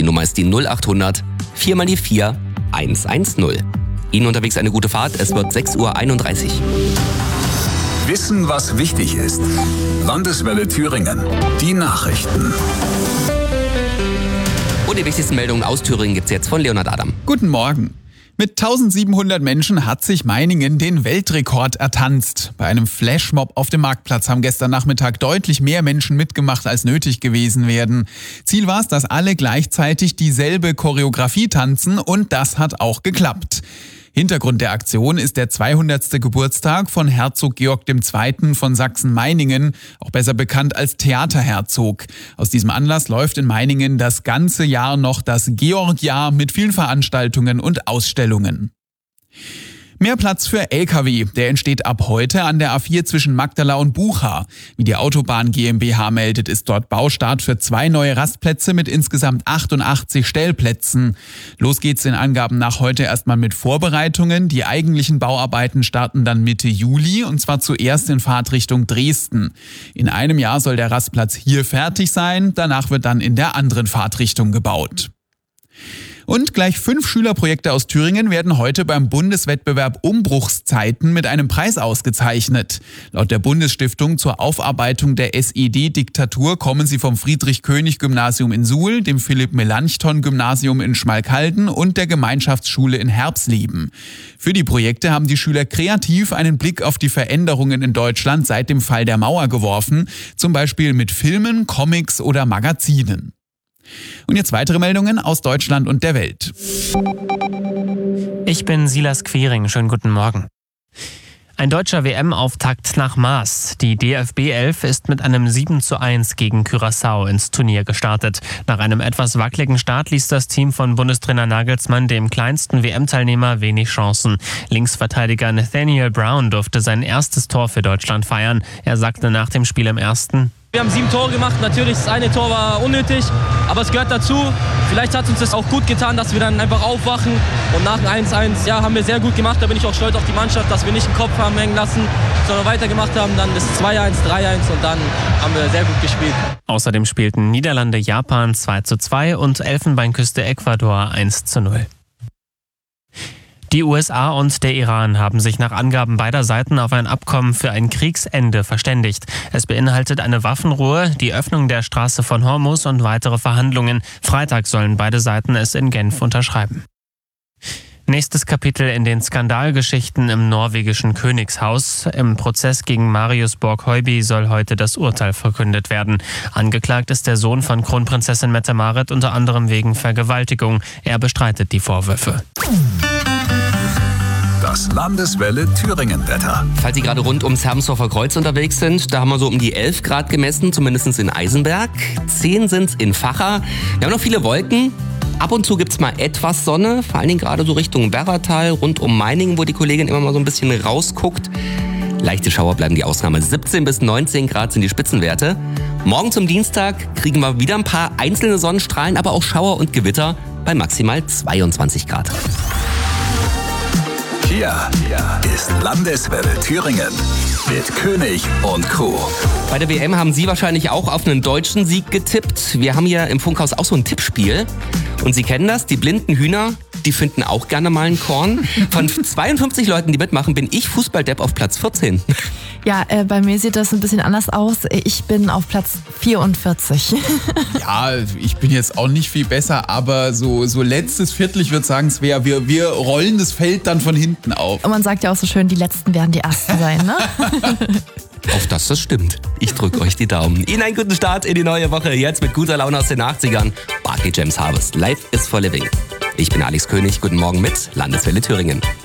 Nummer ist die 0800 4 mal die 4 110. Ihnen unterwegs eine gute Fahrt, es wird 6:31 Uhr. Wissen, was wichtig ist. Landeswelle Thüringen. Die Nachrichten. Und die wichtigsten Meldungen aus Thüringen gibt's jetzt von Leonhard Adam. Guten Morgen. Mit 1700 Menschen hat sich Meiningen den Weltrekord ertanzt. Bei einem Flashmob auf dem Marktplatz haben gestern Nachmittag deutlich mehr Menschen mitgemacht, als nötig gewesen wären. Ziel war es, dass alle gleichzeitig dieselbe Choreografie tanzen, und das hat auch geklappt. Hintergrund der Aktion ist der 200. Geburtstag von Herzog Georg II. Von Sachsen-Meiningen, auch besser bekannt als Theaterherzog. Aus diesem Anlass läuft in Meiningen das ganze Jahr noch das Georg-Jahr mit vielen Veranstaltungen und Ausstellungen. Mehr Platz für Lkw, der entsteht ab heute an der A4 zwischen Magdala und Bucha. Wie die Autobahn GmbH meldet, ist dort Baustart für 2 neue Rastplätze mit insgesamt 88 Stellplätzen. Los geht's den Angaben nach heute erstmal mit Vorbereitungen. Die eigentlichen Bauarbeiten starten dann Mitte Juli, und zwar zuerst in Fahrtrichtung Dresden. In einem Jahr soll der Rastplatz hier fertig sein, danach wird dann in der anderen Fahrtrichtung gebaut. Und gleich 5 Schülerprojekte aus Thüringen werden heute beim Bundeswettbewerb Umbruchszeiten mit einem Preis ausgezeichnet. Laut der Bundesstiftung zur Aufarbeitung der SED-Diktatur kommen sie vom Friedrich-König-Gymnasium in Suhl, dem Philipp-Melanchthon-Gymnasium in Schmalkalden und der Gemeinschaftsschule in Herbsleben. Für die Projekte haben die Schüler kreativ einen Blick auf die Veränderungen in Deutschland seit dem Fall der Mauer geworfen, zum Beispiel mit Filmen, Comics oder Magazinen. Und jetzt weitere Meldungen aus Deutschland und der Welt. Ich bin Silas Quiring, schönen guten Morgen. Ein deutscher WM-Auftakt nach Maß. Die DFB 11 ist mit einem 7:1 gegen Curaçao ins Turnier gestartet. Nach einem etwas wackeligen Start ließ das Team von Bundestrainer Nagelsmann dem kleinsten WM-Teilnehmer wenig Chancen. Linksverteidiger Nathaniel Brown durfte sein erstes Tor für Deutschland feiern. Er sagte nach dem Spiel im ersten: Wir haben 7 Tore gemacht. Natürlich, das eine Tor war unnötig, aber es gehört dazu. Vielleicht hat uns das auch gut getan, dass wir dann einfach aufwachen. Und nach dem 1:1 haben wir sehr gut gemacht. Da bin ich auch stolz auf die Mannschaft, dass wir nicht den Kopf haben hängen lassen, sondern weitergemacht haben. Dann das 2:1, 3:1 und dann haben wir sehr gut gespielt. Außerdem spielten Niederlande Japan 2:2 und Elfenbeinküste Ecuador 1:0. Die USA und der Iran haben sich nach Angaben beider Seiten auf ein Abkommen für ein Kriegsende verständigt. Es beinhaltet eine Waffenruhe, die Öffnung der Straße von Hormuz und weitere Verhandlungen. Freitag sollen beide Seiten es in Genf unterschreiben. Nächstes Kapitel in den Skandalgeschichten im norwegischen Königshaus. Im Prozess gegen Marius Borg-Høiby soll heute das Urteil verkündet werden. Angeklagt ist der Sohn von Kronprinzessin Mette-Marit unter anderem wegen Vergewaltigung. Er bestreitet die Vorwürfe. Das Landeswelle Thüringen-Wetter. Falls Sie gerade rund ums Hermsdorfer Kreuz unterwegs sind, da haben wir so um die 11 Grad gemessen, zumindest in Eisenberg. 10 sind es in Vacha. Wir haben noch viele Wolken. Ab und zu gibt's mal etwas Sonne, vor allen Dingen gerade so Richtung Werratal, rund um Meiningen, wo die Kollegin immer mal so ein bisschen rausguckt. Leichte Schauer bleiben die Ausnahme. 17 bis 19 Grad sind die Spitzenwerte. Morgen zum Dienstag kriegen wir wieder ein paar einzelne Sonnenstrahlen, aber auch Schauer und Gewitter bei maximal 22 Grad. Hier ist Landeswelle Thüringen mit König und Crew. Bei der WM haben Sie wahrscheinlich auch auf einen deutschen Sieg getippt. Wir haben hier im Funkhaus auch so ein Tippspiel. Und Sie kennen das, die blinden Hühner, die finden auch gerne mal ein Korn. Von 52 Leuten, die mitmachen, bin ich Fußballdepp auf Platz 14. Ja, bei mir sieht das ein bisschen anders aus. Ich bin auf Platz 44. Ja, ich bin jetzt auch nicht viel besser, aber so letztes Viertel, ich würde sagen, es wäre, wir rollen das Feld dann von hinten auf. Und man sagt ja auch so schön, die Letzten werden die Ersten sein, ne? Auf das stimmt. Ich drücke euch die Daumen. Ihnen einen guten Start in die neue Woche. Jetzt mit guter Laune aus den 80ern. Barclay James Harvest. Life is for living. Ich bin Alex König. Guten Morgen mit Landeswelle Thüringen.